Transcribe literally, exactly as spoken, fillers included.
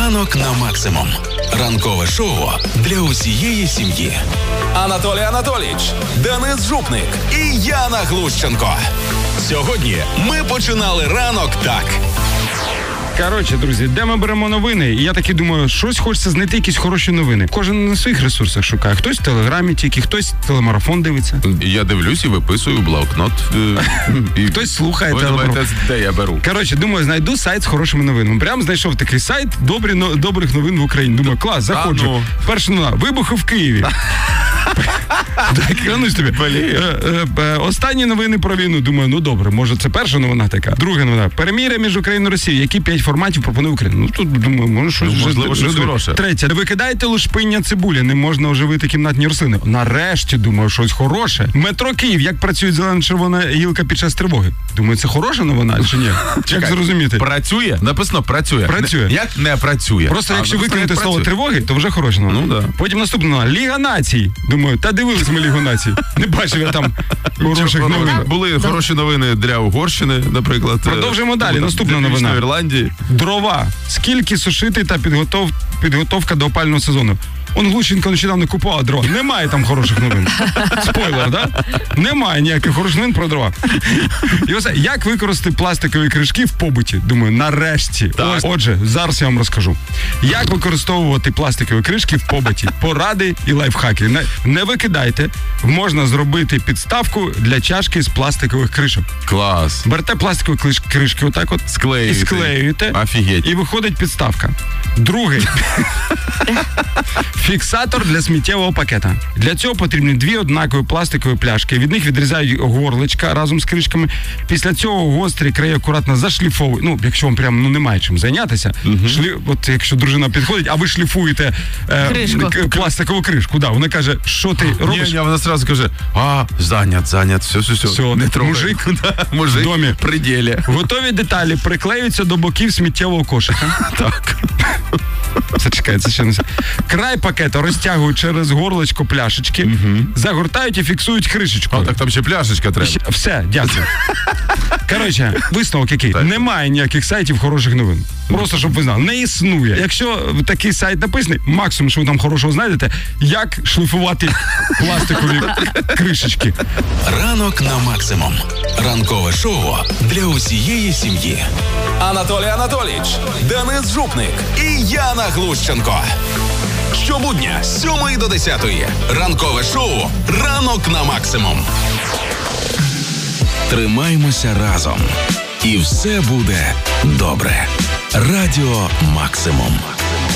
Ранок на максимум. Ранкове шоу для усієї сім'ї. Анатолій Анатолійович, Денис Жупник і Яна Глущенко. Сьогодні ми починали ранок так. Коротше, друзі, де ми беремо новини? І я таки думаю, щось хочеться знайти, якісь хороші новини. Кожен на своїх ресурсах шукає. Хтось в Телеграмі тільки, хтось телемарафон дивиться. Я дивлюсь і виписую блокнот. І... Хтось слухає Ви телемарафон. думаєте, де я беру? Коротше, думаю, знайду сайт з хорошими новинами. Прям знайшов такий сайт добрі, но, добрих новин в Україні. Думаю, клас, заходжу. А, ну. Перша новина. Вибухи в Києві. Так, клянусь тобі. Останні новини про війну. Думаю, ну добре, може це перша новина така. Друга новина. Перемир'я між Україною і Росією. Які п'ять форматів пропонує Україна? Ну тут, думаю, може щось... Ну, можливо, вже, щось хороше. Третє. Викидайте лушпиння цибулі. Не можна оживити кімнатні рослини. Нарешті, думаю, щось хороше. Метро Київ. Як працює зелено-червона гілка під час тривоги? Думаю, це хороша новина чи ні? Як зрозуміти? Працює? Написано працює. Працює. Не, як не працює? Просто а, якщо написано, викинути як слово працює. тривоги, то вже хороша новина. Ну, да. Потім наступна новина. Ліга націй. Думаю, та дивились ми Лігу націй. Не бачив я там хороших Чого, новин. Були хороші новини для Угорщини, наприклад. Продовжимо далі. Наступна новина. Ірландії. Дрова. Скільки сушити та підготов... підготовка до опалювального сезону? Он Глущенко нещодавно купував дрова. Немає там хороших новин. Спойлер, да? Немає ніяких хороших новин про дрова. І ось, як використати пластикові кришки в побуті? Думаю, нарешті. Ось, отже, зараз я вам розкажу. Як використовувати пластикові кришки в побуті? Поради і лайфхаки. Не, не викидайте. Можна зробити підставку для чашки з пластикових кришок. Клас. Берете пластикові клиш- кришки отак от. Склеюєте. І склеюєте. Офігеть. І виходить підставка. Другий. Фіксатор для сміттєвого пакета. Для цього потрібні дві однакові пластикові пляшки. Від них відрізають горличка разом з кришками. Після цього гострі краї акуратно зашліфовують. Ну, якщо вам прямо ну, немає чим зайнятися. Uh-huh. Шлі... От якщо дружина підходить, а ви шліфуєте е, к- пластикову кришку. Да, вона каже, що ти робиш? Ні, ні, вона одразу каже, а, зайнят, зайнят, все, все, все. Все, не трогай. мужик, да, мужик в домі. в пределі. Готові деталі приклеюються до боків сміттєвого кошика. Так. Це чекає, це ще не все. Край пакета розтягують через горлочко пляшечки, угу. загортають і фіксують кришечкою. А, так там ще пляшечка треба. Ще, все, дякую. Коротше, висновок який? Так. Немає ніяких сайтів хороших новин. Просто, щоб ви знали, не існує. Якщо такий сайт написаний, максимум, що ви там хорошого знайдете, як шліфувати пластикові кришечки. Ранок на максимум. Ранкове шоу для усієї сім'ї. Анатолій Анатолійович, Денис Жупник і Яна Глущенко. Щобудня з сьомої до десятої. Ранкове шоу «Ранок на максимум». Тримаймося разом. І все буде добре. Радіо Максимум.